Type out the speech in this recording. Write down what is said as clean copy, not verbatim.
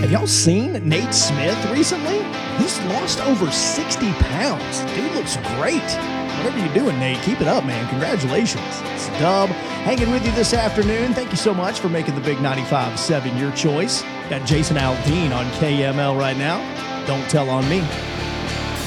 Have y'all seen Nate Smith recently? He's lost over 60 pounds. Dude looks great. Whatever you're doing, Nate, keep it up, man. Congratulations. It's Dub hanging with you this afternoon. Thank you so much for making the Big 95.7 your choice. Got Jason Aldean on KML right now. Don't tell on me.